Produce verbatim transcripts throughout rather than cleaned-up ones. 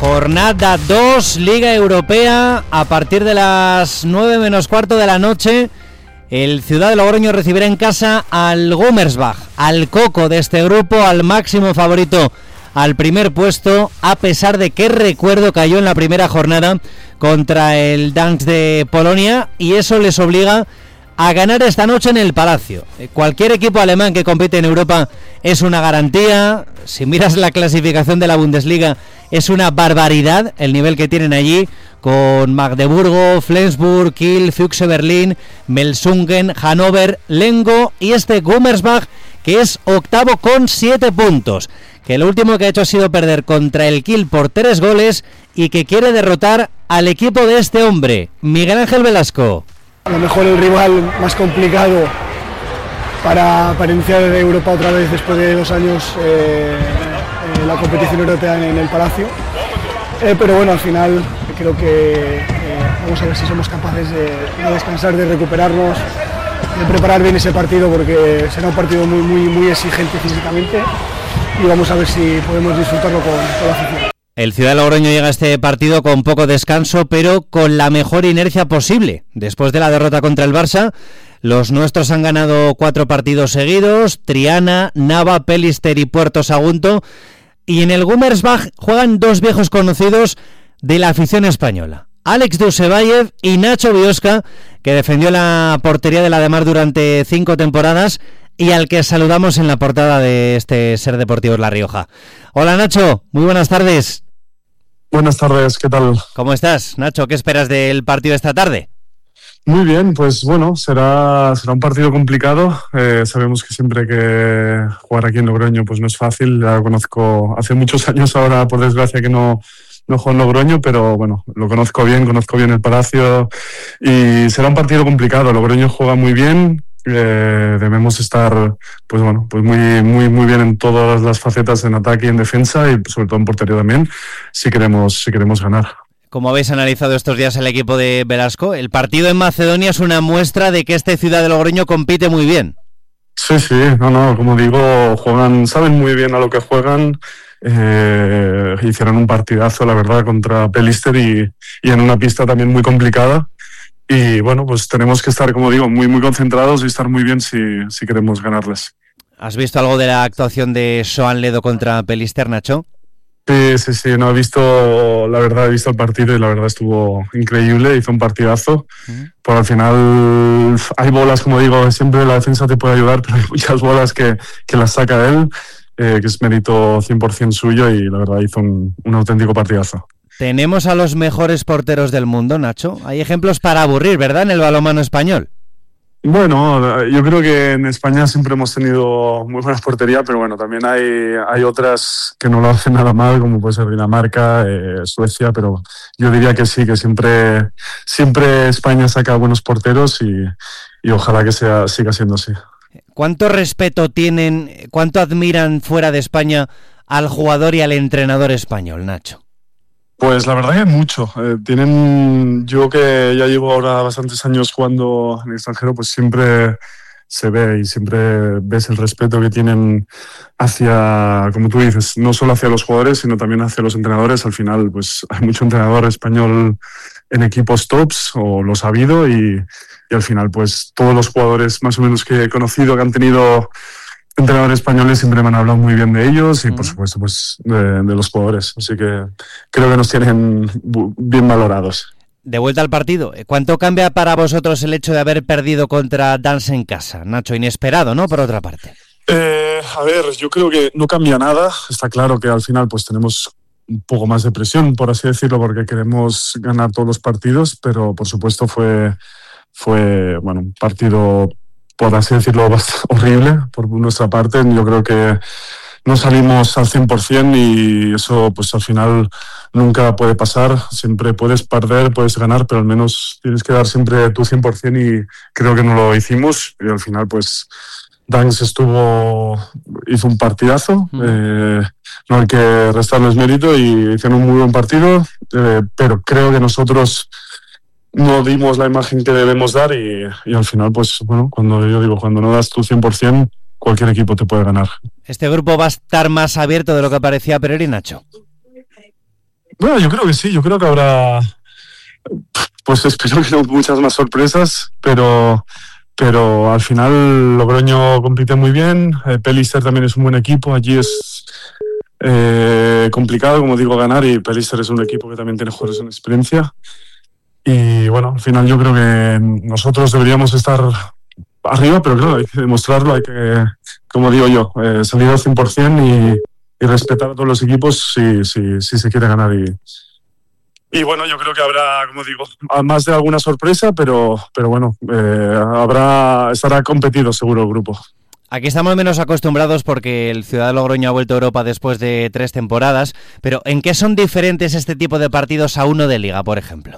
Jornada dos, Liga Europea. A partir de las nueve menos cuarto de la noche, el Ciudad de Logroño recibirá en casa al Gummersbach, al coco de este grupo, al máximo favorito al primer puesto, a pesar de que, recuerdo, cayó en la primera jornada contra el Dansk de Polonia, y eso les obliga a ganar esta noche en el Palacio. Cualquier equipo alemán que compite en Europa es una garantía. Si miras la clasificación de la Bundesliga, es una barbaridad el nivel que tienen allí, con Magdeburgo, Flensburg, Kiel, Füchse Berlín, Melsungen, Hannover, Lemgo y este Gummersbach, que es octavo con siete puntos, que lo último que ha hecho ha sido perder contra el Kiel por tres goles y que quiere derrotar al equipo de este hombre, Miguel Ángel Velasco. A lo mejor el rival más complicado para, para iniciar Europa otra vez después de dos años eh, eh, la competición europea en, en el Palacio. Eh, pero bueno, al final creo que eh, vamos a ver si somos capaces de, de descansar, de recuperarnos, de preparar bien ese partido, porque será un partido muy, muy, muy exigente físicamente, y vamos a ver si podemos disfrutarlo con, con la afición. El Ciudad de Logroño llega a este partido con poco descanso, pero con la mejor inercia posible. Después de la derrota contra el Barça, los nuestros han ganado cuatro partidos seguidos: Triana, Nava, Pelister y Puerto Sagunto. Y en el Gummersbach juegan dos viejos conocidos de la afición española: Alex Dusebayev y Nacho Biosca, que defendió la portería de la de Mar durante cinco temporadas y al que saludamos en la portada de este Ser Deportivos La Rioja. Hola Nacho, muy buenas tardes. Buenas tardes, ¿qué tal? ¿Cómo estás, Nacho? ¿Qué esperas del partido de esta tarde? Muy bien, pues bueno, será, será un partido complicado. Eh, sabemos que siempre que jugar aquí en Logroño pues no es fácil. Ya lo conozco hace muchos años ahora, por desgracia, que no, no juego en Logroño, pero bueno, lo conozco bien, conozco bien el Palacio y será un partido complicado. Logroño juega muy bien. Eh, debemos estar pues bueno pues muy muy muy bien en todas las facetas, en ataque y en defensa, y sobre todo en portería también, si queremos si queremos ganar. Como habéis analizado estos días el equipo de Velasco, el partido en Macedonia es una muestra de que este Ciudad de Logroño compite muy bien. Sí, sí, no, no, como digo, juegan, saben muy bien a lo que juegan. Eh, hicieron un partidazo, la verdad, contra Pelister y, y en una pista también muy complicada. Y bueno, pues tenemos que estar, como digo, muy muy concentrados y estar muy bien si, si queremos ganarles. ¿Has visto algo de la actuación de Soan Ledo contra Pelister, Nacho? Sí, sí, sí, no he visto, la verdad, he visto el partido y la verdad estuvo increíble, hizo un partidazo. Uh-huh. Pero al final hay bolas, como digo, siempre la defensa te puede ayudar, pero hay muchas bolas que, que las saca él, eh, que es mérito cien por ciento suyo, y la verdad hizo un, un auténtico partidazo. Tenemos a los mejores porteros del mundo, Nacho. Hay ejemplos para aburrir, ¿verdad?, en el balonmano español. Bueno, yo creo que en España siempre hemos tenido muy buenas porterías, pero bueno, también hay, hay otras que no lo hacen nada mal, como puede ser Dinamarca, eh, Suecia, pero yo diría que sí, que siempre, siempre España saca buenos porteros y, y ojalá que sea, siga siendo así. ¿Cuánto respeto tienen, cuánto admiran fuera de España al jugador y al entrenador español, Nacho? Pues la verdad que mucho. Eh, tienen, yo que ya llevo ahora bastantes años jugando en el extranjero, pues siempre se ve y siempre ves el respeto que tienen hacia, como tú dices, no solo hacia los jugadores, sino también hacia los entrenadores. Al final, pues hay mucho entrenador español en equipos tops, o los ha habido, y, y al final, pues todos los jugadores más o menos que he conocido que han tenido entrenadores españoles siempre me han hablado muy bien de ellos y, por supuesto, pues de, de los jugadores. Así que creo que nos tienen bien valorados. De vuelta al partido, ¿cuánto cambia para vosotros el hecho de haber perdido contra Dansk en casa, Nacho? Inesperado, ¿no?, por otra parte. Eh, a ver, yo creo que no cambia nada. Está claro que al final pues tenemos un poco más de presión, por así decirlo, porque queremos ganar todos los partidos, pero por supuesto fue, fue bueno, un partido, por así decirlo, bastante horrible por nuestra parte. Yo creo que no salimos al cien por ciento y eso pues al final nunca puede pasar. Siempre puedes perder, puedes ganar, pero al menos tienes que dar siempre tu cien por ciento, y creo que no lo hicimos. Y al final pues Dansk estuvo, hizo un partidazo, mm. eh, no hay que restarles mérito, y hicieron un muy buen partido, eh, pero creo que nosotros no dimos la imagen que debemos dar, y, y al final, pues bueno, cuando yo digo, cuando no das tu cien por ciento, cualquier equipo te puede ganar. ¿Este grupo va a estar más abierto de lo que parecía a priori, Nacho? Bueno, yo creo que sí, yo creo que habrá, pues espero que no muchas más sorpresas, pero, pero al final Logroño compite muy bien, eh, Pellister también es un buen equipo, allí es eh, complicado, como digo, ganar, y Pellister es un equipo que también tiene jugadores en experiencia. Y bueno, al final yo creo que nosotros deberíamos estar arriba, pero claro, hay que demostrarlo, hay que, como digo yo, eh, salir al cien por ciento y, y respetar a todos los equipos si, si, si se quiere ganar. Y, y bueno, yo creo que habrá, como digo, más de alguna sorpresa, pero, pero bueno, eh, habrá estará competido seguro el grupo. Aquí estamos menos acostumbrados porque el Ciudad de Logroño ha vuelto a Europa después de tres temporadas, pero ¿en qué son diferentes este tipo de partidos a uno de Liga, por ejemplo?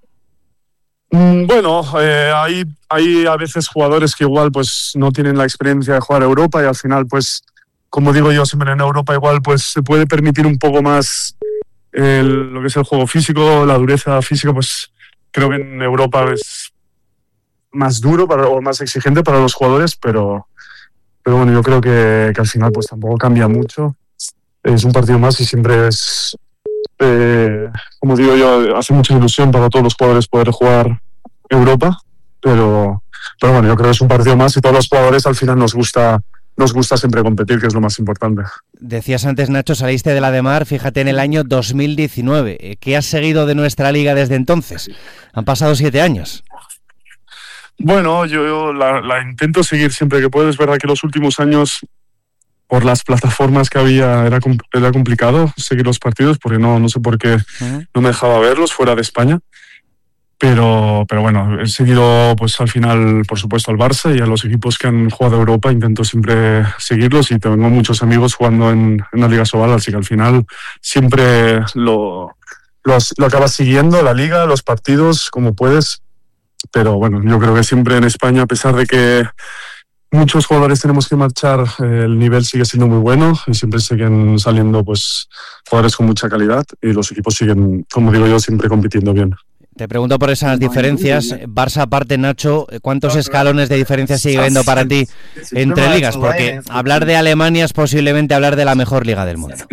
Bueno, eh, hay, hay a veces jugadores que igual pues no tienen la experiencia de jugar a Europa y al final pues, como digo yo siempre, en Europa igual pues se puede permitir un poco más el, lo que es el juego físico, la dureza física, pues creo que en Europa es más duro para, o más exigente para los jugadores, pero, pero bueno, yo creo que, que al final pues tampoco cambia mucho. Es un partido más y siempre es... Eh, como digo yo, hace mucha ilusión para todos los jugadores poder jugar Europa, pero, pero bueno, yo creo que es un partido más y todos los jugadores al final nos gusta, nos gusta siempre competir, que es lo más importante. Decías antes, Nacho, saliste de la de Mar, fíjate, en el año dos mil diecinueve. ¿Qué has seguido de nuestra liga desde entonces? Han pasado siete años. Bueno, yo, yo la, la intento seguir siempre que puedo. Es verdad que los últimos años, por las plataformas que había, era, era complicado seguir los partidos, porque no, no sé por qué uh-huh. no me dejaba verlos fuera de España. Pero, pero bueno, he seguido pues al final, por supuesto, al Barça y a los equipos que han jugado a Europa. Intento siempre seguirlos y tengo muchos amigos jugando en, en la Liga Sobal, así que al final siempre lo, lo, lo acabas siguiendo, la Liga, los partidos, como puedes. Pero bueno, yo creo que siempre en España, a pesar de que muchos jugadores tenemos que marchar, el nivel sigue siendo muy bueno y siempre siguen saliendo pues jugadores con mucha calidad y los equipos siguen, como digo yo, siempre compitiendo bien. Te pregunto por esas diferencias. Barça aparte, Nacho, ¿cuántos escalones de diferencia sigue habiendo para ti entre ligas? Porque hablar de Alemania es posiblemente hablar de la mejor liga del mundo.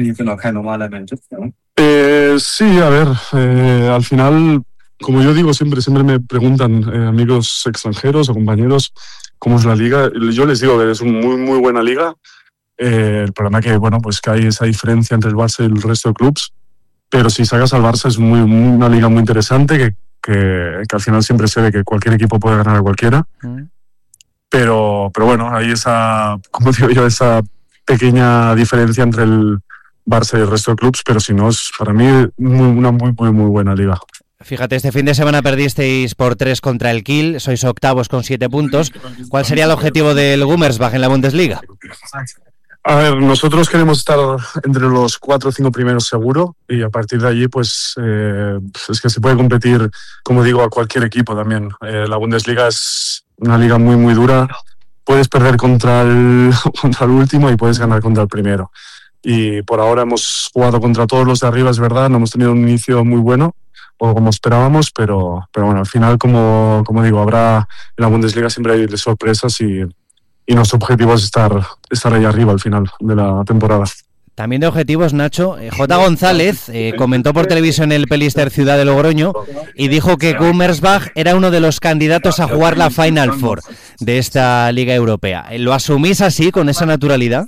Eh, sí, a ver, eh, al final, como yo digo siempre, siempre me preguntan eh, amigos extranjeros o compañeros cómo es la liga. Yo les digo que es una muy, muy buena liga. Eh, el problema es que, bueno, pues que hay esa diferencia entre el Barça y el resto de clubes. Pero si sacas al Barça es muy, muy, una liga muy interesante que, que, que al final siempre se ve que cualquier equipo puede ganar a cualquiera. Mm. Pero, pero bueno, hay esa, como digo yo, esa pequeña diferencia entre el Barça y el resto de clubes, pero si no, es para mí muy, una muy, muy, muy buena liga. Fíjate, este fin de semana perdisteis por tres contra el Kiel, sois octavos con siete puntos. ¿Cuál sería el objetivo del Gummersbach en la Bundesliga? A ver, nosotros queremos estar entre los cuatro o cinco primeros seguro y a partir de allí pues eh, es que se puede competir, como digo, a cualquier equipo también. Eh, la Bundesliga es una liga muy muy dura, puedes perder contra el, contra el último y puedes ganar contra el primero. Y por ahora hemos jugado contra todos los de arriba, es verdad, no hemos tenido un inicio muy bueno o como esperábamos, pero, pero bueno, al final, como, como digo, habrá en la Bundesliga siempre hay sorpresas y Y nuestro objetivo es estar, estar ahí arriba al final de la temporada. También de objetivos, Nacho, J. González eh, comentó por televisión el Pellister Ciudad de Logroño y dijo que Gummersbach era uno de los candidatos a jugar la Final Four de esta Liga Europea. ¿Lo asumís así, con esa naturalidad?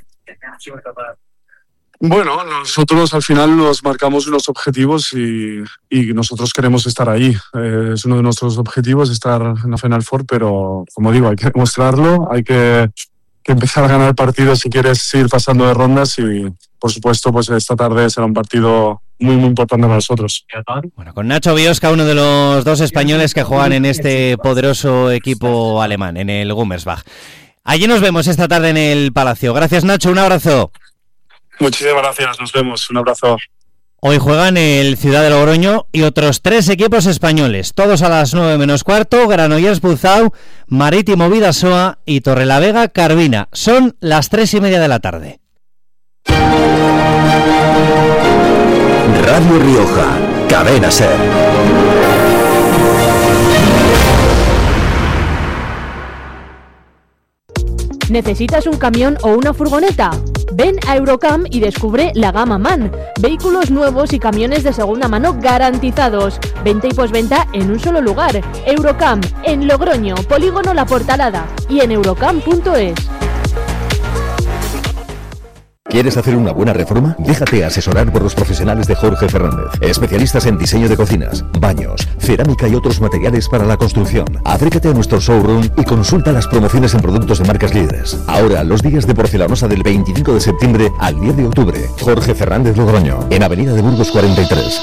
Bueno, nosotros al final nos marcamos unos objetivos y, y nosotros queremos estar ahí. Eh, es uno de nuestros objetivos estar en la Final Four, pero como digo, hay que demostrarlo, hay que, que empezar a ganar partidos si quieres ir pasando de rondas y por supuesto pues esta tarde será un partido muy muy importante para nosotros. Bueno, con Nacho Biosca, uno de los dos españoles que juegan en este poderoso equipo alemán, en el Gummersbach. Allí nos vemos esta tarde en el Palacio. Gracias, Nacho, un abrazo. Muchísimas gracias, nos vemos, un abrazo. Hoy juegan el Ciudad de Logroño y otros tres equipos españoles, todos a las nueve menos cuarto, Granollers Buzau, Marítimo Bidasoa y Torrelavega Carvina. Son las tres y media de la tarde. Radio Rioja, Cadena Ser. ¿Necesitas un camión o una furgoneta? Ven a Eurocam y descubre la gama MAN, vehículos nuevos y camiones de segunda mano garantizados. Venta y posventa en un solo lugar. Eurocam, en Logroño, Polígono La Portalada y en eurocam punto es. ¿Quieres hacer una buena reforma? Déjate asesorar por los profesionales de Jorge Fernández, especialistas en diseño de cocinas, baños, cerámica y otros materiales para la construcción. Acércate a nuestro showroom y consulta las promociones en productos de marcas líderes. Ahora, los días de porcelanosa del veinticinco de septiembre al diez de octubre. Jorge Fernández Logroño, en Avenida de Burgos cuarenta y tres.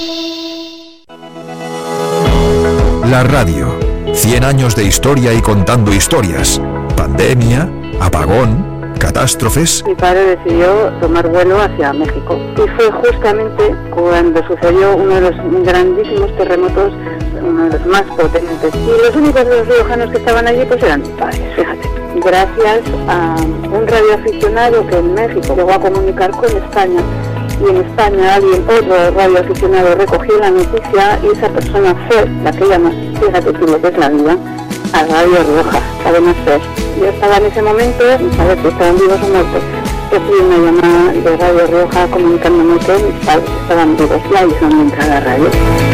La radio. cien años de historia y contando historias. Pandemia, apagón, catástrofes. Mi padre decidió tomar vuelo hacia México y fue justamente cuando sucedió uno de los grandísimos terremotos, uno de los más potentes, y los únicos de los riojanos que estaban allí pues eran mis padres, fíjate. Gracias a un radioaficionado que en México llegó a comunicar con España, y en España alguien, otro radioaficionado, recogió la noticia y esa persona fue la que llama, fíjate tú lo que es la vida, a Radio Rioja, Cadena Ser. Yo estaba en ese momento, a ver si estaban vivos o muertos, recibí una llamada de Radio Rioja comunicándome que mis padres estaban vivos y ahí es donde entra la radio.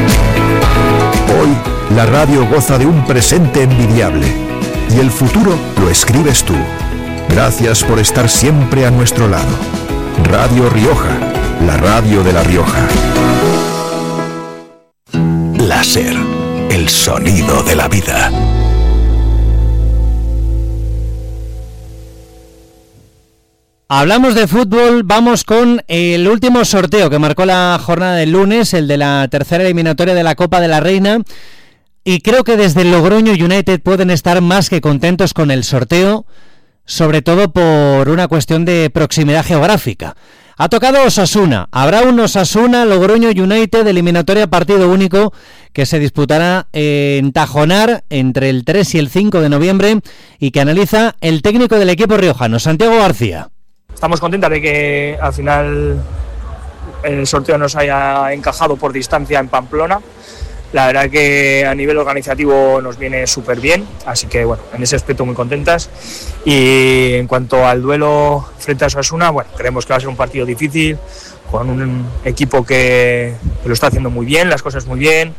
Hoy, la radio goza de un presente envidiable y el futuro lo escribes tú. Gracias por estar siempre a nuestro lado. Radio Rioja, la radio de La Rioja. Láser, el sonido de la vida. Hablamos de fútbol, vamos con el último sorteo que marcó la jornada del lunes, el de la tercera eliminatoria de la Copa de la Reina, y creo que desde el Logroño United pueden estar más que contentos con el sorteo, sobre todo por una cuestión de proximidad geográfica. Ha tocado Osasuna, habrá un Osasuna Logroño United eliminatoria partido único que se disputará en Tajonar entre el tres y el cinco de noviembre y que analiza el técnico del equipo riojano, Santiago García. Estamos contentos de que al final el sorteo nos haya encajado por distancia en Pamplona. La verdad que a nivel organizativo nos viene súper bien, así que bueno, en ese aspecto muy contentas. Y en cuanto al duelo frente a Osasuna, bueno, creemos que va a ser un partido difícil, con un equipo que, que lo está haciendo muy bien, las cosas muy bien,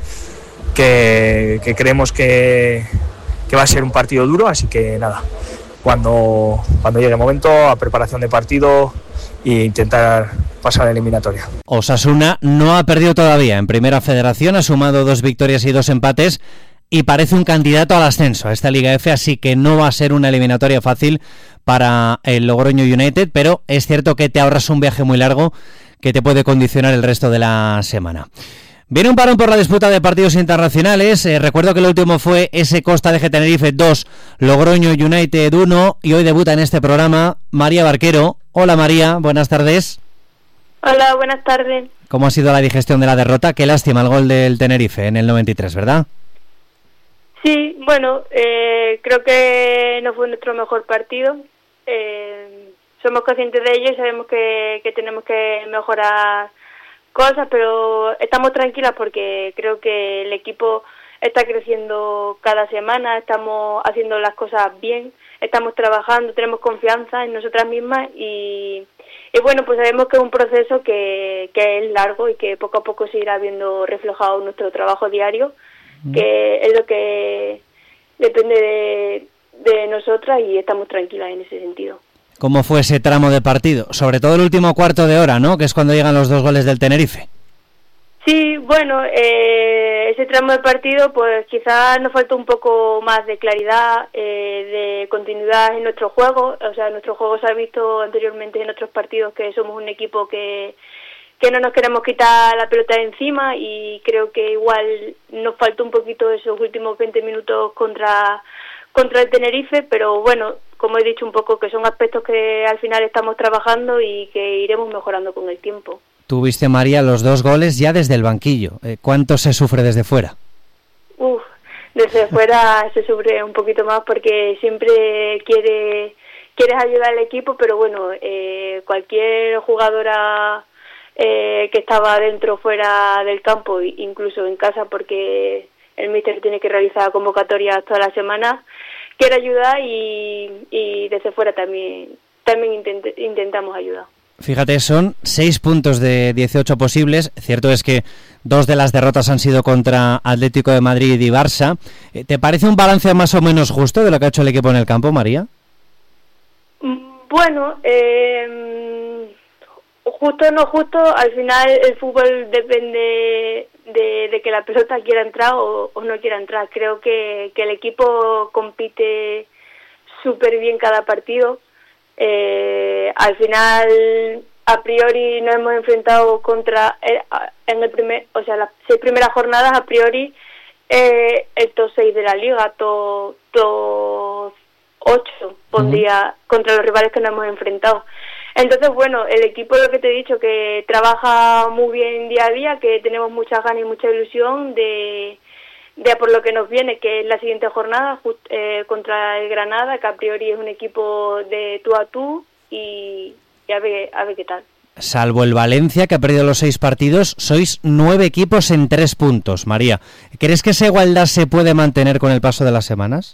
que, que creemos que, que va a ser un partido duro, así que nada. Cuando, cuando llegue el momento, a preparación de partido e intentar pasar la eliminatoria. Osasuna no ha perdido todavía en Primera Federación, ha sumado dos victorias y dos empates y parece un candidato al ascenso a esta Liga F, así que no va a ser una eliminatoria fácil para el Logroño United, pero es cierto que te ahorras un viaje muy largo que te puede condicionar el resto de la semana. Viene un parón por la disputa de partidos internacionales. Eh, recuerdo que el último fue ese Costa de Tenerife dos, Logroño United uno, y hoy debuta en este programa María Barquero. Hola María, buenas tardes. Hola, buenas tardes. ¿Cómo ha sido la digestión de la derrota? Qué lástima el gol del Tenerife en el noventa y tres, ¿verdad? Sí, bueno, eh, creo que no fue nuestro mejor partido. Eh, somos conscientes de ello y sabemos que, que tenemos que mejorar cosas, pero estamos tranquilas porque creo que el equipo está creciendo cada semana, estamos haciendo las cosas bien, estamos trabajando, tenemos confianza en nosotras mismas y, y bueno, pues sabemos que es un proceso que, que es largo y que poco a poco se irá viendo reflejado en nuestro trabajo diario, que es lo que depende de, de nosotras y estamos tranquilas en ese sentido. ¿Cómo fue ese tramo de partido? Sobre todo el último cuarto de hora, ¿no? Que es cuando llegan los dos goles del Tenerife. Sí, bueno, eh, ese tramo de partido pues quizás nos faltó un poco más de claridad, eh, de continuidad en nuestro juego. O sea, nuestro juego se ha visto anteriormente en otros partidos que somos un equipo que, que no nos queremos quitar la pelota de encima y creo que igual nos faltó un poquito esos últimos veinte minutos contra, contra el Tenerife, pero bueno, como he dicho un poco, que son aspectos que al final estamos trabajando y que iremos mejorando con el tiempo. Tuviste, María, los dos goles ya desde el banquillo. ¿Cuánto se sufre desde fuera? Uf, desde fuera se sufre un poquito más porque siempre quiere, quieres ayudar al equipo, pero bueno, eh, cualquier jugadora eh, que estaba dentro o fuera del campo, incluso en casa, porque el míster tiene que realizar convocatorias toda la semana, quiere ayudar y, y desde fuera también también intent, intentamos ayudar. Fíjate, son seis puntos de dieciocho posibles. Cierto es que dos de las derrotas han sido contra Atlético de Madrid y Barça. ¿Te parece un balance más o menos justo de lo que ha hecho el equipo en el campo, María? Bueno, eh, justo o no justo, al final el fútbol depende de, de que la pelota quiera entrar o, o no quiera entrar. Creo que, que el equipo compite súper bien cada partido. Eh, al final, a priori, nos hemos enfrentado contra, eh, en el primer, o sea, las seis primeras jornadas, a priori, eh, el top seis de la liga, top, top ocho, pondría, uh-huh. contra los rivales que nos hemos enfrentado. Entonces, bueno, el equipo, lo que te he dicho, que trabaja muy bien día a día, que tenemos muchas ganas y mucha ilusión de, de por lo que nos viene, que es la siguiente jornada just, eh, contra el Granada, que a priori es un equipo de tú a tú, y, y a ver, a ver qué tal. Salvo el Valencia, que ha perdido los seis partidos, sois nueve equipos en tres puntos, María. ¿Crees que esa igualdad se puede mantener con el paso de las semanas?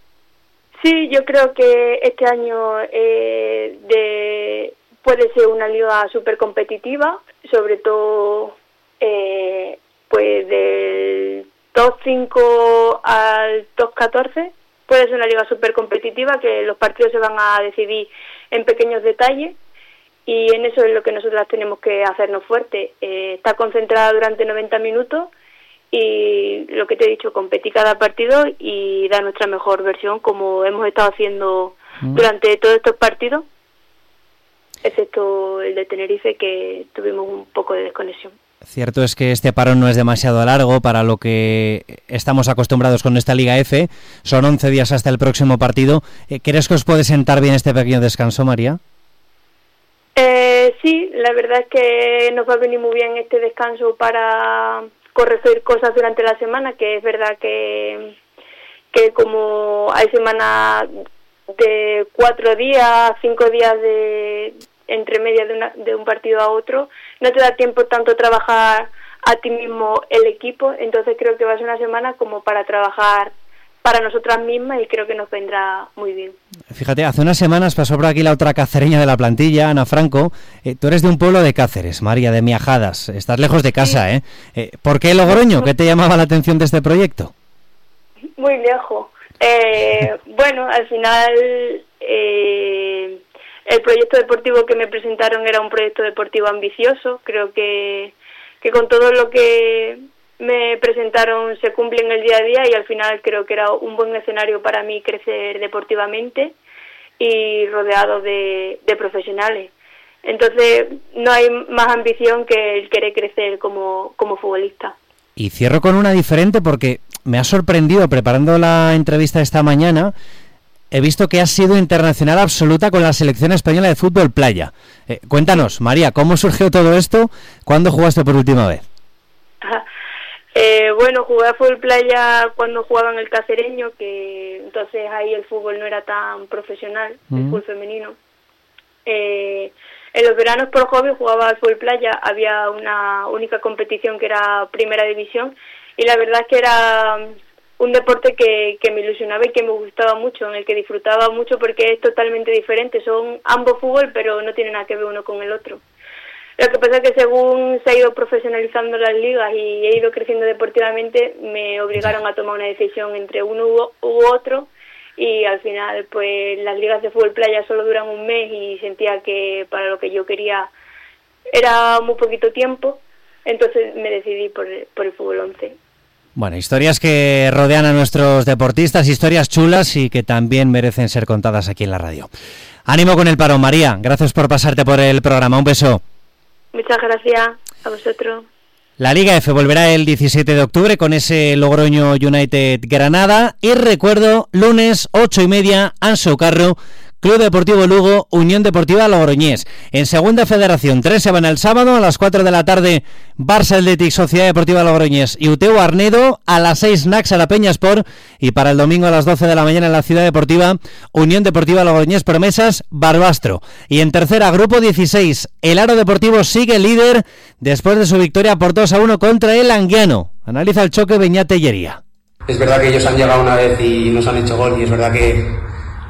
Sí, yo creo que este año eh, de, puede ser una liga súper competitiva, sobre todo eh, pues del top cinco al top catorce. Puede ser una liga súper competitiva, que los partidos se van a decidir en pequeños detalles, y en eso es lo que nosotras tenemos que hacernos fuerte. Eh, estar concentrada durante noventa minutos y, lo que te he dicho, competir cada partido y dar nuestra mejor versión, como hemos estado haciendo mm. durante todos estos partidos, excepto el de Tenerife, que tuvimos un poco de desconexión. Cierto es que este parón no es demasiado largo para lo que estamos acostumbrados con esta Liga F. Son once días hasta el próximo partido. ¿Crees que os puede sentar bien este pequeño descanso, María? Eh, sí, la verdad es que nos va a venir muy bien este descanso para corregir cosas durante la semana, que es verdad que, que como hay semanas de cuatro días, cinco días de entre medias de, una, de un partido a otro, no te da tiempo tanto trabajar a ti mismo el equipo, entonces creo que va a ser una semana como para trabajar para nosotras mismas, y creo que nos vendrá muy bien. Fíjate, hace unas semanas pasó por aquí la otra cacereña de la plantilla, Ana Franco. Eh, tú eres de un pueblo de Cáceres, María, de Miajadas. Estás lejos de casa, ¿eh? eh ¿Por qué Logroño? ¿Qué te llamaba la atención de este proyecto? Muy lejos. Eh, bueno, al final eh, el proyecto deportivo que me presentaron era un proyecto deportivo ambicioso. Creo que, que con todo lo que me presentaron se cumple en el día a día, y al final creo que era un buen escenario para mí crecer deportivamente y rodeado de, de profesionales. Entonces no hay más ambición que el querer crecer como, como futbolista. Y cierro con una diferente, porque me ha sorprendido preparando la entrevista esta mañana. He visto que has sido internacional absoluta con la selección española de fútbol playa. Eh, cuéntanos, María, ¿cómo surgió todo esto? ¿Cuándo jugaste por última vez? Eh, bueno, jugué a fútbol playa cuando jugaba en el Cacereño, que entonces ahí el fútbol no era tan profesional, mm. el fútbol femenino. Eh, en los veranos por hobby jugaba al fútbol playa, había una única competición que era Primera División, y la verdad es que era un deporte que, que me ilusionaba y que me gustaba mucho, en el que disfrutaba mucho, porque es totalmente diferente. Son ambos fútbol, pero no tienen nada que ver uno con el otro. Lo que pasa es que según se ha ido profesionalizando las ligas y he ido creciendo deportivamente, me obligaron a tomar una decisión entre uno u, u otro, y al final pues las ligas de fútbol playa solo duran un mes y sentía que para lo que yo quería era muy poquito tiempo, entonces me decidí por, por el fútbol once. Bueno, historias que rodean a nuestros deportistas, historias chulas y que también merecen ser contadas aquí en la radio. Ánimo con el parón, María. Gracias por pasarte por el programa. Un beso. Muchas gracias a vosotros. La Liga F volverá el diecisiete de octubre con ese Logroño United Granada. Y recuerdo, lunes, ocho y media, Anso Carro, Club Deportivo Lugo, Unión Deportiva Logroñés. En Segunda Federación, tres se van el sábado, a las cuatro de la tarde, Barça Athletic, Sociedad Deportiva Logroñés y Uteu Arnedo, a las seis Naxa La Peña Sport, y para el domingo a las doce de la mañana en la Ciudad Deportiva, Unión Deportiva Logroñés Promesas, Barbastro. Y en tercera, Grupo dieciséis, el Aro Deportivo sigue líder después de su victoria por dos a uno contra el Anguiano. Analiza el choque Beñat Tellería. Es verdad que ellos han llegado una vez y nos han hecho gol, y es verdad que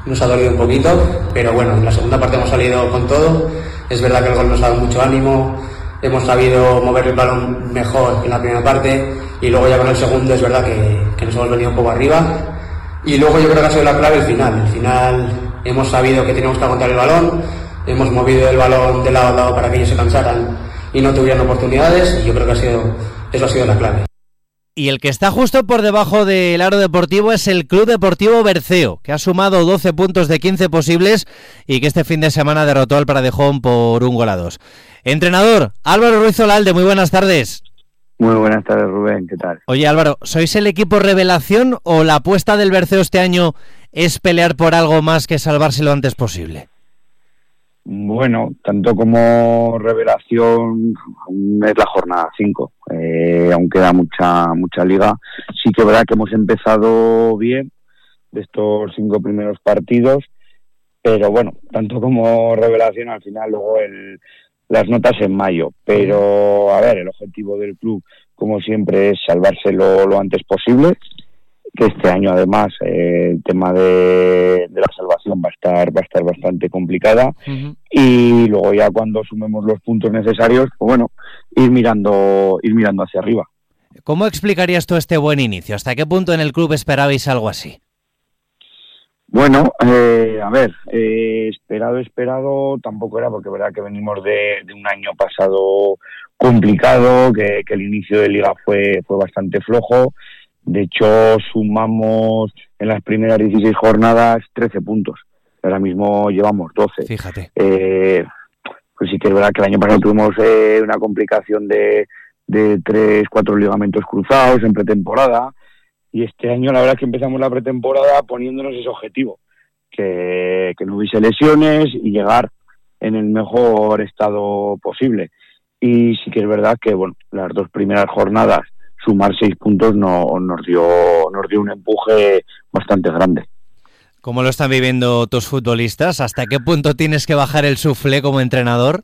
nos ha dolido un poquito, pero bueno, en la segunda parte hemos salido con todo. Es verdad que el gol nos ha dado mucho ánimo, hemos sabido mover el balón mejor que en la primera parte, y luego ya con el segundo es verdad que, que nos hemos venido un poco arriba, y luego yo creo que ha sido la clave el final. El final hemos sabido que teníamos que aguantar el balón, hemos movido el balón de lado a lado para que ellos se cansaran y no tuvieran oportunidades, y yo creo que ha sido, eso ha sido la clave. Y el que está justo por debajo del aro deportivo es el Club Deportivo Berceo, que ha sumado doce puntos de quince posibles y que este fin de semana derrotó al Pradejón por un gol a dos. Entrenador, Álvaro Ruiz Olalde, muy buenas tardes. Muy buenas tardes, Rubén, ¿qué tal? Oye, Álvaro, ¿sois el equipo revelación o la apuesta del Berceo este año es pelear por algo más que salvarse lo antes posible? Bueno, tanto como revelación es la jornada cinco, eh, aún queda mucha mucha liga. Sí que es verdad que hemos empezado bien de estos cinco primeros partidos, pero bueno, tanto como revelación al final luego el, las notas en mayo. Pero a ver, el objetivo del club como siempre es salvarse lo, lo antes posible, que este año además eh, el tema de, de la salvación va a estar va a estar bastante complicada. Uh-huh. Y luego ya cuando sumemos los puntos necesarios, pues bueno, ir mirando ir mirando hacia arriba. ¿Cómo explicarías tú este buen inicio? ¿Hasta qué punto en el club esperabais algo así? Bueno, eh, a ver, eh, esperado, esperado tampoco era, porque verdad que venimos de, de un año pasado complicado, que, que el inicio de liga fue fue bastante flojo. De hecho, sumamos en las primeras dieciséis jornadas trece puntos. Ahora mismo llevamos doce. Fíjate. Eh, pues sí que es verdad que el año pasado tuvimos eh, una complicación de, de tres, cuatro ligamentos cruzados en pretemporada. Y este año la verdad es que empezamos la pretemporada poniéndonos ese objetivo. Que, que no hubiese lesiones y llegar en el mejor estado posible. Y sí que es verdad que, bueno, las dos primeras jornadas sumar seis puntos no, nos dio nos dio un empuje bastante grande. ¿Cómo lo están viviendo tus futbolistas? ¿Hasta qué punto tienes que bajar el suflé como entrenador?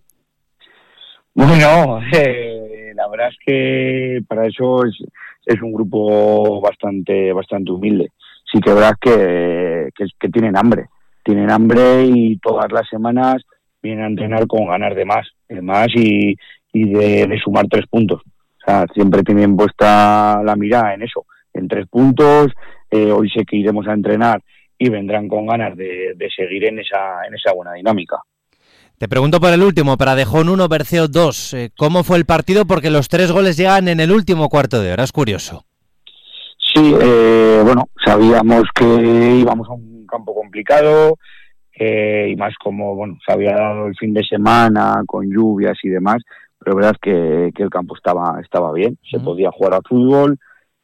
Bueno, eh, la verdad es que para eso es, es un grupo bastante bastante humilde. Sí que es verdad que, que, que tienen hambre, tienen hambre y todas las semanas vienen a entrenar con ganas de más, de más y, y de, de sumar tres puntos. O sea, siempre tienen puesta la mirada en eso, en tres puntos. Eh, hoy sé que iremos a entrenar y vendrán con ganas de, de seguir en esa en esa buena dinámica. Te pregunto por el último, Pradejón uno, Berceo dos. Eh, ¿Cómo fue el partido? Porque los tres goles llegan en el último cuarto de hora, es curioso. Sí, eh, bueno, sabíamos que íbamos a un campo complicado, eh, y más como bueno se había dado el fin de semana con lluvias y demás. Pero verdad es que, que el campo estaba estaba bien, se uh-huh. podía jugar al fútbol.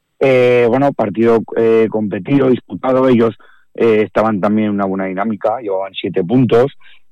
Eh, bueno, partido eh, competido, disputado. Ellos eh, estaban también en una buena dinámica, llevaban siete puntos.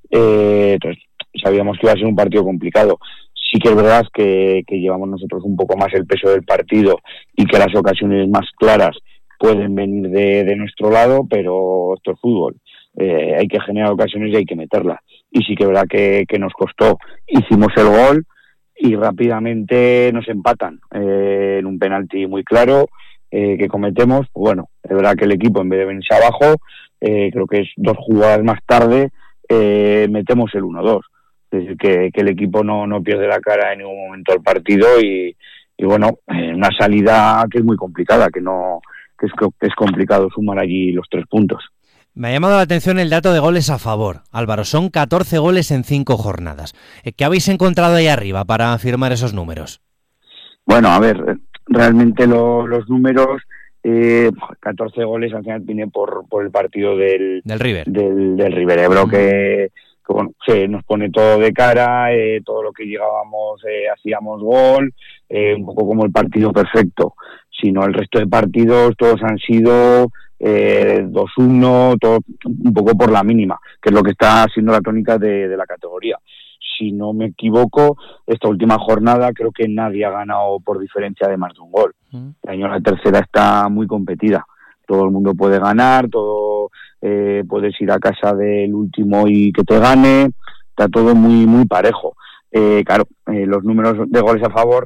Eh, entonces sabíamos que iba a ser un partido complicado. Sí que es verdad que, que llevamos nosotros un poco más el peso del partido y que las ocasiones más claras pueden venir de, de nuestro lado, pero esto es fútbol. Eh, hay que generar ocasiones y hay que meterlas. Y sí que es verdad que, que nos costó. Hicimos el gol y rápidamente nos empatan eh, en un penalti muy claro eh, que cometemos. Pues bueno, es verdad que el equipo, en vez de venirse abajo, eh, creo que es dos jugadas más tarde, eh, metemos el uno dos. Es decir, que, que el equipo no, no pierde la cara en ningún momento del partido y, y bueno, eh, una salida que es muy complicada, que no que es, que es complicado sumar allí los tres puntos. Me ha llamado la atención el dato de goles a favor. Álvaro, son catorce goles en cinco jornadas. ¿Qué habéis encontrado ahí arriba para firmar esos números? Bueno, a ver, realmente lo, los números, eh, catorce goles al final viene por, por el partido del, del River. Del, del River Ebro, uh-huh. que, que bueno, se nos pone todo de cara, eh, todo lo que llegábamos eh, hacíamos gol, eh, un poco como el partido perfecto. Sino el resto de partidos todos han sido Eh, dos uno, todo un poco por la mínima, que es lo que está siendo la tónica de, de la categoría. Si no me equivoco, esta última jornada creo que nadie ha ganado por diferencia de más de un gol. Mm. El año la tercera está muy competida. Todo el mundo puede ganar, todo eh, puedes ir a casa del último y que te gane. Está todo muy muy parejo. Eh, claro, eh, los números de goles a favor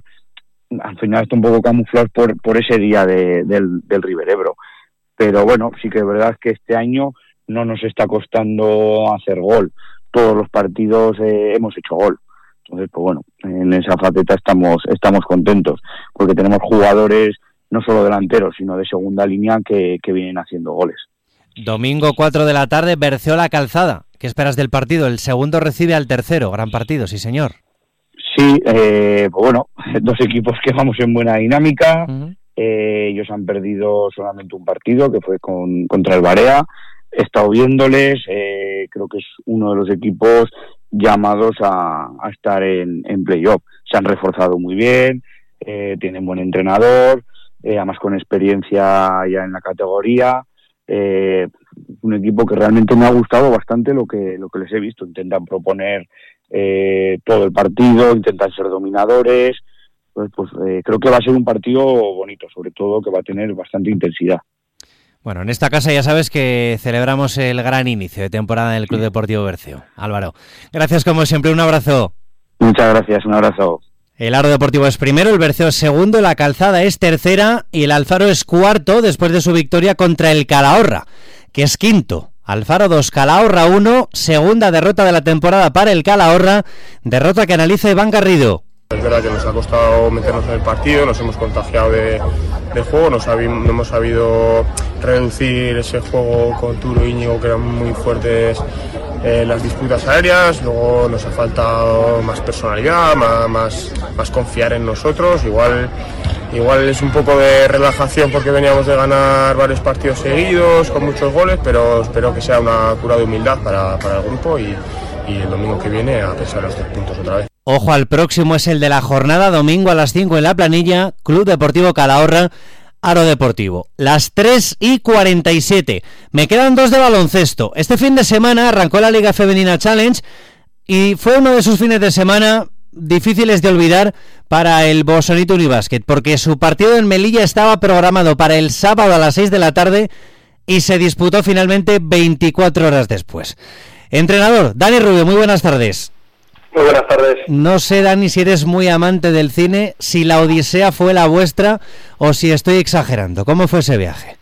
al final están un poco camuflados por, por ese día de, del, del River Ebro. Pero bueno, sí que es verdad que este año no nos está costando hacer gol. Todos los partidos eh, hemos hecho gol. Entonces, pues bueno, en esa faceta estamos estamos contentos, porque tenemos jugadores no solo delanteros, sino de segunda línea que, que vienen haciendo goles. Domingo cuatro de la tarde, Berceola Calzada. ¿Qué esperas del partido? El segundo recibe al tercero. Gran partido, sí señor. Sí, eh, pues bueno, dos equipos que vamos en buena dinámica. Uh-huh. Eh, ellos han perdido solamente un partido, que fue con, contra el Barea. He estado viéndoles, eh, creo que es uno de los equipos llamados a, a estar en, en playoff. Se han reforzado muy bien, eh, tienen buen entrenador, eh, además con experiencia ya en la categoría. Eh, un equipo que realmente me ha gustado bastante lo que lo que les he visto. Intentan proponer eh, todo el partido, intentan ser dominadores. Pues, pues eh, creo que va a ser un partido bonito, sobre todo que va a tener bastante intensidad. Bueno, en esta casa ya sabes que celebramos el gran inicio de temporada del Club Deportivo Berceo. Álvaro, gracias como siempre, un abrazo. Muchas gracias, un abrazo. El Aro Deportivo es primero, el Berceo es segundo, la Calzada es tercera y el Alfaro es cuarto después de su victoria contra el Calahorra, que es quinto. Alfaro dos, Calahorra uno, segunda derrota de la temporada para el Calahorra, derrota que analiza Iván Garrido. Es verdad que nos ha costado meternos en el partido, nos hemos contagiado de, de juego, no, sabi, no hemos sabido reducir ese juego con Turo y Íñigo, que eran muy fuertes en las disputas aéreas. Luego nos ha faltado más personalidad, más, más, más confiar en nosotros. Igual, igual es un poco de relajación porque veníamos de ganar varios partidos seguidos con muchos goles, pero espero que sea una cura de humildad para, para el grupo y, y el domingo que viene a pesar los tres puntos otra vez. Ojo, al próximo es el de la jornada, domingo a las cinco en la Planilla, Club Deportivo Calahorra, Aro Deportivo. Las tres y cuarenta y siete. Me quedan dos de baloncesto. Este fin de semana arrancó la Liga Femenina Challenge y fue uno de sus fines de semana difíciles de olvidar para el Bosonito Unibasket, porque su partido en Melilla estaba programado para el sábado a las seis de la tarde y se disputó finalmente veinticuatro horas después. Entrenador, Dani Rubio, muy buenas tardes. Muy buenas tardes. No sé, Dani, si eres muy amante del cine, si la Odisea fue la vuestra o si estoy exagerando. ¿Cómo fue ese viaje?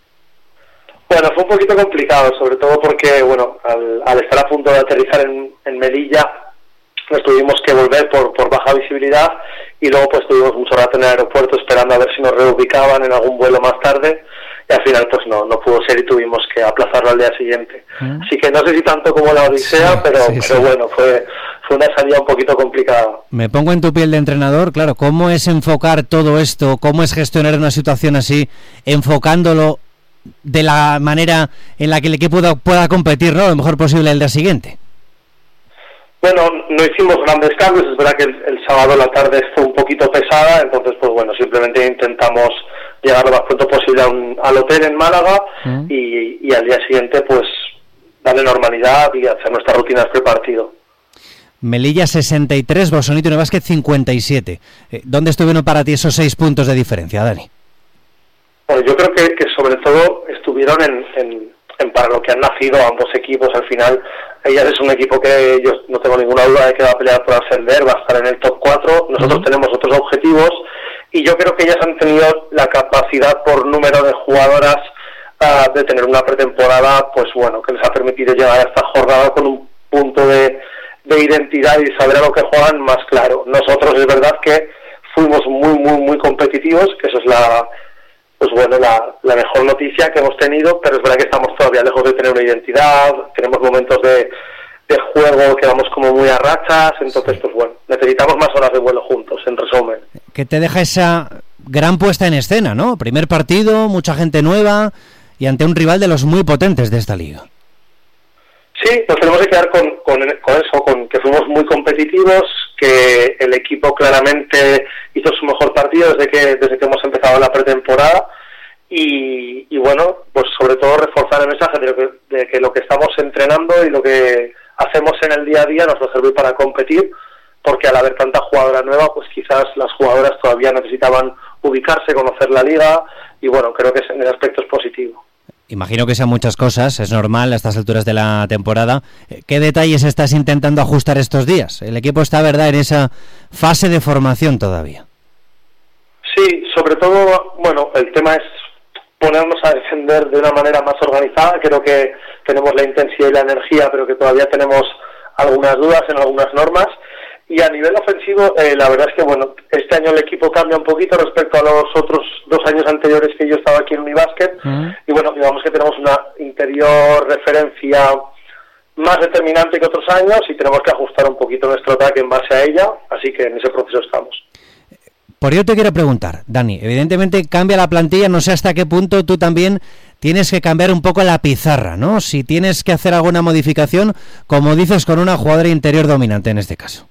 Bueno, fue un poquito complicado, sobre todo porque, bueno, al, al estar a punto de aterrizar en, en Melilla, nos tuvimos que volver por, por baja visibilidad y luego pues tuvimos mucho rato en el aeropuerto esperando a ver si nos reubicaban en algún vuelo más tarde y al final pues no, no pudo ser y tuvimos que aplazarlo al día siguiente. ¿Mm? Así que no sé si tanto como la Odisea, sí, pero, sí, pero sí. bueno, fue... Fue una salida un poquito complicada. Me pongo en tu piel de entrenador, claro, ¿cómo es enfocar todo esto? ¿Cómo es gestionar una situación así, enfocándolo de la manera en la que el equipo pueda, pueda competir, ¿no? Lo mejor posible el día siguiente. Bueno, no hicimos grandes cambios, es verdad que el, el sábado la tarde fue un poquito pesada, entonces pues bueno, simplemente intentamos llegar lo más pronto posible a un, al hotel en Málaga ¿Mm? y, y al día siguiente pues darle normalidad y hacer nuestras rutinas prepartido. Melilla sesenta y tres, Bosonito Unibasket cincuenta y siete. ¿Dónde estuvieron para ti esos seis puntos de diferencia, Dani? Bueno, yo creo que, que sobre todo estuvieron en, en, en para lo que han nacido ambos equipos. Al final, ellas es un equipo que yo no tengo ninguna duda de que va a pelear por ascender, va a estar en el top cuatro. Nosotros uh-huh. tenemos otros objetivos y yo creo que ellas han tenido la capacidad por número de jugadoras uh, de tener una pretemporada, pues bueno, que les ha permitido llegar a esta jornada con un punto de de identidad y saber a lo que juegan más claro. Nosotros es verdad que fuimos muy muy muy competitivos, que eso es la pues bueno la, la mejor noticia que hemos tenido, pero es verdad que estamos todavía lejos de tener una identidad, tenemos momentos de, de juego que vamos como muy a rachas, entonces pues bueno, necesitamos más horas de vuelo juntos, en resumen. Que te deja esa gran puesta en escena, ¿no? Primer partido, mucha gente nueva y ante un rival de los muy potentes de esta liga. Sí, nos tenemos que quedar con, con, con eso, con que fuimos muy competitivos, que el equipo claramente hizo su mejor partido desde que desde que hemos empezado la pretemporada y, y bueno, pues sobre todo reforzar el mensaje de que, de que lo que estamos entrenando y lo que hacemos en el día a día nos va a servir para competir, porque al haber tanta jugadora nueva, pues quizás las jugadoras todavía necesitaban ubicarse, conocer la liga y bueno, creo que en ese aspecto es positivo. Imagino que sean muchas cosas, es normal a estas alturas de la temporada. ¿Qué detalles estás intentando ajustar estos días? El equipo está, ¿verdad?, en esa fase de formación todavía. Sí, sobre todo, bueno, el tema es ponernos a defender de una manera más organizada. Creo que tenemos la intensidad y la energía, pero que todavía tenemos algunas dudas en algunas normas. Y a nivel ofensivo, eh, la verdad es que, bueno, este año el equipo cambia un poquito respecto a los otros dos años anteriores que yo estaba aquí en Unibasket. Uh-huh. Y bueno, digamos que tenemos una interior referencia más determinante que otros años y tenemos que ajustar un poquito nuestro ataque en base a ella, así que en ese proceso estamos. Por ello te quiero preguntar, Dani, evidentemente cambia la plantilla, no sé hasta qué punto tú también tienes que cambiar un poco la pizarra, ¿no? Si tienes que hacer alguna modificación, como dices, con una jugadora interior dominante en este caso.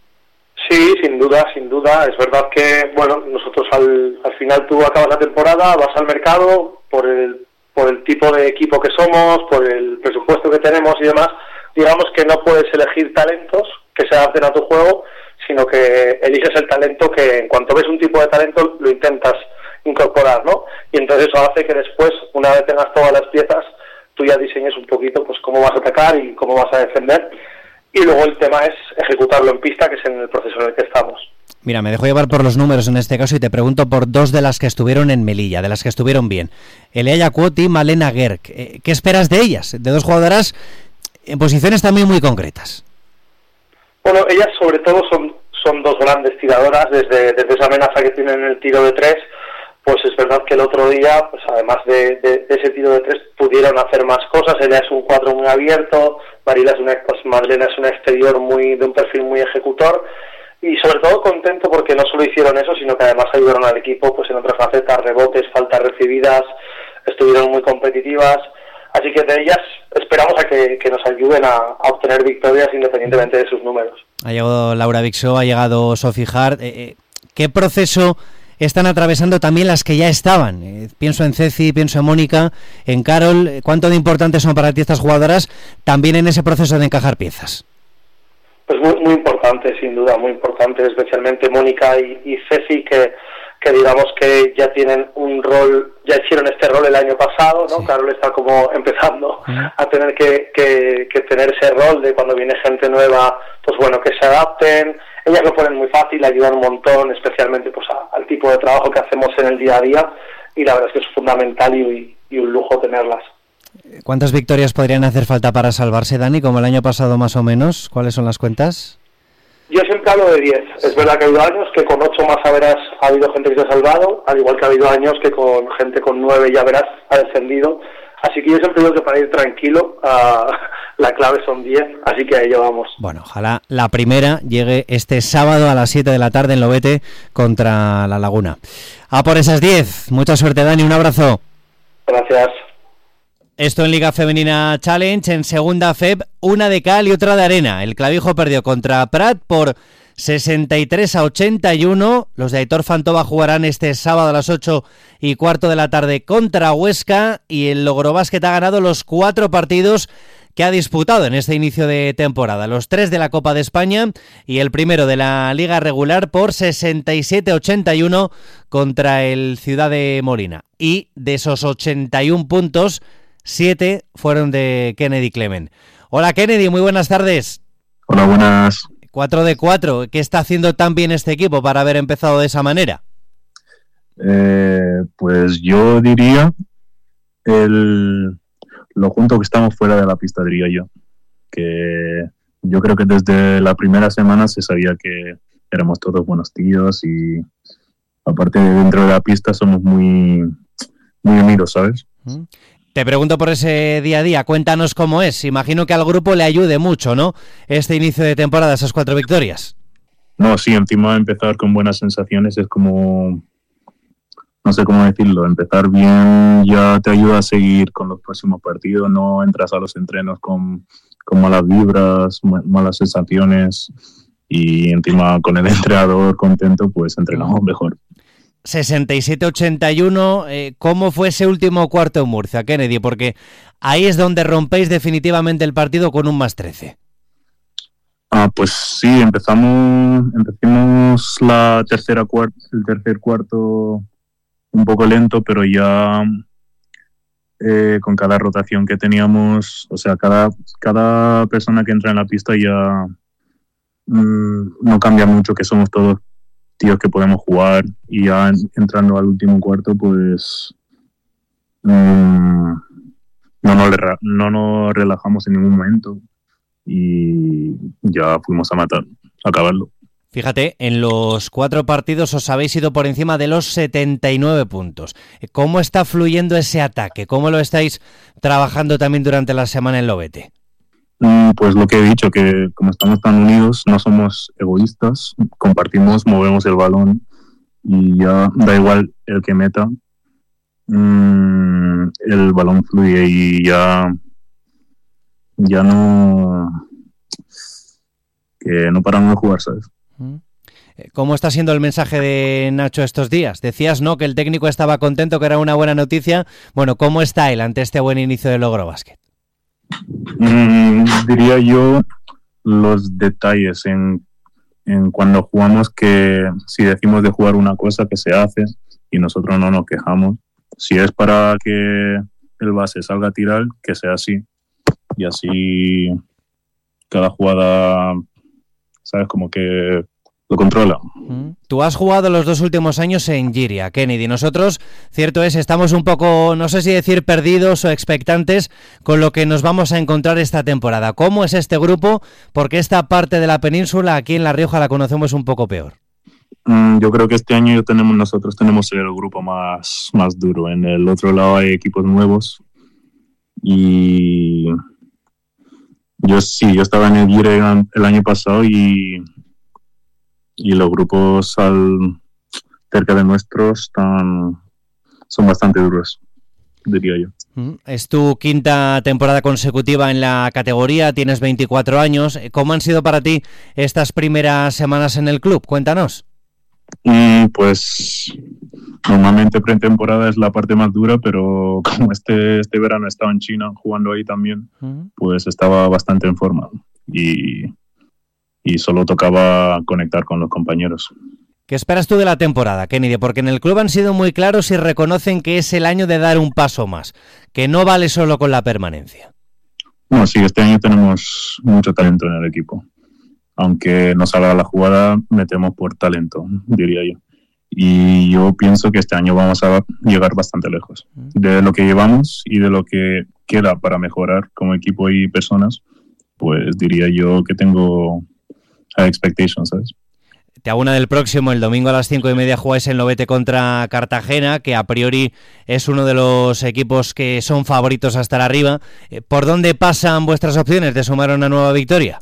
Sí, sin duda, sin duda. Es verdad que, bueno, nosotros al, al final tú acabas la temporada, vas al mercado, por el, por el tipo de equipo que somos, por el presupuesto que tenemos y demás, digamos que no puedes elegir talentos que se adapten a tu juego, sino que eliges el talento que en cuanto ves un tipo de talento lo intentas incorporar, ¿no? Y entonces eso hace que después, una vez tengas todas las piezas, tú ya diseñes un poquito pues cómo vas a atacar y cómo vas a defender. Y luego el tema es ejecutarlo en pista, que es en el proceso en el que estamos. Mira, me dejo llevar por los números en este caso y te pregunto por dos de las que estuvieron en Melilla, de las que estuvieron bien. Eleaya Cuoti y Malena Gerg. ¿Qué esperas de ellas? De dos jugadoras en posiciones también muy concretas. Bueno, ellas sobre todo son, son dos grandes tiradoras. Desde, desde esa amenaza que tienen en el tiro de tres, pues es verdad que el otro día, pues además de, de, de ese tiro de tres, pudieron hacer más cosas. Ella es un cuatro muy abierto, Marila es una, pues Madalena es una exterior muy de un perfil muy ejecutor, y sobre todo contento porque no solo hicieron eso, sino que además ayudaron al equipo pues en otras facetas, rebotes, faltas recibidas, estuvieron muy competitivas. Así que de ellas esperamos a que, que nos ayuden a, a obtener victorias independientemente de sus números. Ha llegado Laura Vixó, ha llegado Sophie Hart. Eh, eh, ¿Qué proceso están atravesando también las que ya estaban? Eh, pienso en Ceci, pienso en Mónica, en Carol. ¿Cuánto de importantes son para ti estas jugadoras también en ese proceso de encajar piezas? Pues muy, muy importante, sin duda, muy importante, especialmente Mónica y, y Ceci, que, que digamos que ya tienen un rol, ya hicieron este rol el año pasado, ¿no? Sí. Carol está como empezando uh-huh. a tener que, que, que tener ese rol de cuando viene gente nueva, pues bueno, que se adapten. Ellas lo ponen muy fácil, ayudan un montón, especialmente pues a, al tipo de trabajo que hacemos en el día a día, y la verdad es que es fundamental y, y un lujo tenerlas. ¿Cuántas victorias podrían hacer falta para salvarse, Dani, como el año pasado más o menos? ¿Cuáles son las cuentas? Yo siempre hablo de diez. Es verdad que ha habido años que con ocho más a veras ha habido gente que se ha salvado, al igual que ha habido años que con gente con nueve ya verás ha descendido. Así que yo siempre digo que para ir tranquilo, uh, la clave son diez, así que ahí vamos. Bueno, ojalá la primera llegue este sábado a las siete de la tarde en Lobete contra La Laguna. A por esas diez. Mucha suerte, Dani. Un abrazo. Gracias. Esto en Liga Femenina Challenge. En segunda F E B, una de cal y otra de arena. El Clavijo perdió contra Prat por sesenta y tres a ochenta y uno. Los de Aitor Fantova jugarán este sábado a las ocho y cuarto de la tarde contra Huesca, y el Logrobásquet ha ganado los cuatro partidos que ha disputado en este inicio de temporada. Los tres de la Copa de España y el primero de la Liga regular por sesenta y siete a ochenta y uno contra el Ciudad de Molina. Y de esos ochenta y uno puntos, siete fueron de Kennedy Clement. Hola Kennedy, muy buenas tardes. Hola, buenas. cuatro de cuatro. ¿Qué está haciendo tan bien este equipo para haber empezado de esa manera? Eh, pues yo diría el, lo junto que estamos fuera de la pista, diría yo. Que yo creo que desde la primera semana se sabía que éramos todos buenos tíos, y aparte de dentro de la pista somos muy, muy unidos, ¿sabes? ¿Mm? Te pregunto por ese día a día, cuéntanos cómo es. Imagino que al grupo le ayude mucho, ¿no?, este inicio de temporada, esas cuatro victorias. No, sí, encima de empezar con buenas sensaciones es como, no sé cómo decirlo, empezar bien ya te ayuda a seguir con los próximos partidos, no entras a los entrenos con, con malas vibras, malas sensaciones, y encima con el entrenador contento, pues entrenamos mejor. sesenta y siete a ochenta y uno, eh, ¿cómo fue ese último cuarto en Murcia, Kennedy? Porque ahí es donde rompéis definitivamente el partido con un más trece. Ah, pues sí, empezamos empezamos la tercera cuart- el tercer cuarto un poco lento, pero ya eh, con cada rotación que teníamos, o sea, cada, cada persona que entra en la pista ya mmm, no cambia mucho, que somos todos tíos que podemos jugar, y ya entrando al último cuarto, pues mmm, no, nos, no nos relajamos en ningún momento y ya fuimos a matar, a acabarlo. Fíjate, en los cuatro partidos os habéis ido por encima de los setenta y nueve puntos. ¿Cómo está fluyendo ese ataque? ¿Cómo lo estáis trabajando también durante la semana en Lobete? Pues lo que he dicho, que como estamos tan unidos, no somos egoístas, compartimos, movemos el balón y ya da igual el que meta, mmm, el balón fluye y ya, ya no, que no paramos de jugar, ¿sabes? ¿Cómo está siendo el mensaje de Nacho estos días? Decías, ¿no?, que el técnico estaba contento, que era una buena noticia. Bueno, ¿cómo está él ante este buen inicio de Logro Basket? Mm, diría yo los detalles en, en cuando jugamos, que si decimos de jugar una cosa, que se hace y nosotros no nos quejamos. Si es para que el base salga a tirar, que sea así. Y así cada jugada, ¿sabes? Como que lo controla. Tú has jugado los dos últimos años en Giria, Kennedy. Nosotros, cierto es, estamos un poco, no sé si decir perdidos o expectantes con lo que nos vamos a encontrar esta temporada. ¿Cómo es este grupo? Porque esta parte de la península, aquí en La Rioja, la conocemos un poco peor. Mm, yo creo que este año tenemos nosotros tenemos el grupo más, más duro. En el otro lado hay equipos nuevos y yo sí, yo estaba en el Giria el año pasado y y los grupos al, cerca de nuestros están, son bastante duros, diría yo. Es tu quinta temporada consecutiva en la categoría, tienes veinticuatro años. ¿Cómo han sido para ti estas primeras semanas en el club? Cuéntanos. Mm, pues normalmente pretemporada es la parte más dura, pero como este, este verano estaba en China jugando ahí también, uh-huh. pues estaba bastante en forma y... y solo tocaba conectar con los compañeros. ¿Qué esperas tú de la temporada, Kennedy? Porque en el club han sido muy claros y reconocen que es el año de dar un paso más, que no vale solo con la permanencia. No, sí, este año tenemos mucho talento en el equipo. Aunque no salga la jugada, metemos por talento, diría yo. Y yo pienso que este año vamos a llegar bastante lejos. De lo que llevamos y de lo que queda para mejorar como equipo y personas, pues diría yo que tengo expectations, ¿sabes? Te hago una del próximo. El domingo a las cinco y media jugáis en Lobete contra Cartagena, que a priori es uno de los equipos que son favoritos a estar arriba. ¿Por dónde pasan vuestras opciones de sumar una nueva victoria?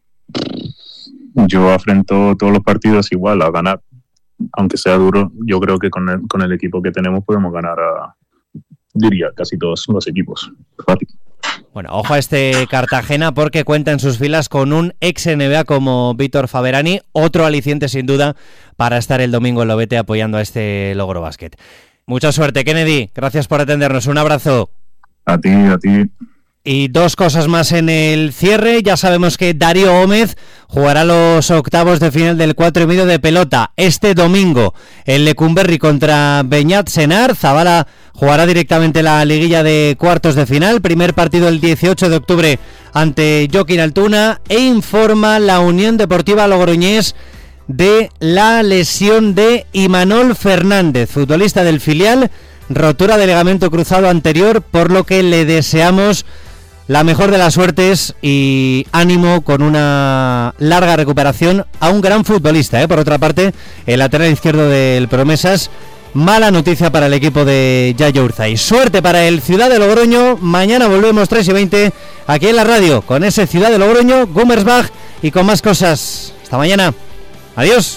Yo afrento todos los partidos igual, a ganar. Aunque sea duro, yo creo que con el, con el equipo que tenemos podemos ganar a, diría, casi todos los equipos. Fácil. Bueno, ojo a este Cartagena, porque cuenta en sus filas con un ex N B A como Víctor Faberani, otro aliciente sin duda para estar el domingo en Lobete apoyando a este Logro Basket. Mucha suerte, Kennedy, gracias por atendernos, un abrazo. A ti, a ti. Y dos cosas más en el cierre. Ya sabemos que Darío Gómez jugará los octavos de final del cuatro y medio de pelota este domingo en Lecumberri contra Beñat Senar. Zabala jugará directamente la liguilla de cuartos de final. Primer partido el dieciocho de octubre ante Joaquín Altuna. E informa la Unión Deportiva Logroñés de la lesión de Imanol Fernández, futbolista del filial. Rotura de ligamento cruzado anterior, por lo que le deseamos la mejor de las suertes y ánimo con una larga recuperación a un gran futbolista, ¿eh? Por otra parte, el lateral izquierdo del Promesas, mala noticia para el equipo de Yayo Urzay. Suerte para el Ciudad de Logroño. Mañana volvemos tres y veinte aquí en la radio con ese Ciudad de Logroño, Gummersbach y con más cosas. Hasta mañana. Adiós.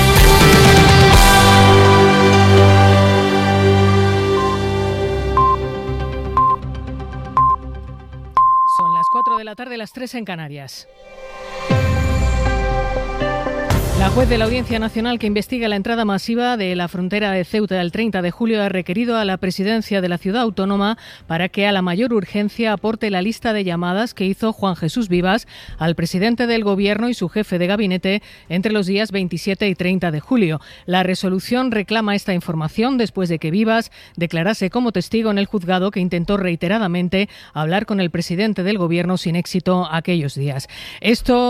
cuatro de la tarde, las tres en Canarias. La juez de la Audiencia Nacional que investiga la entrada masiva de la frontera de Ceuta el treinta de julio ha requerido a la presidencia de la ciudad autónoma para que a la mayor urgencia aporte la lista de llamadas que hizo Juan Jesús Vivas al presidente del gobierno y su jefe de gabinete entre los días veintisiete y treinta de julio. La resolución reclama esta información después de que Vivas declarase como testigo en el juzgado que intentó reiteradamente hablar con el presidente del gobierno sin éxito aquellos días. Esto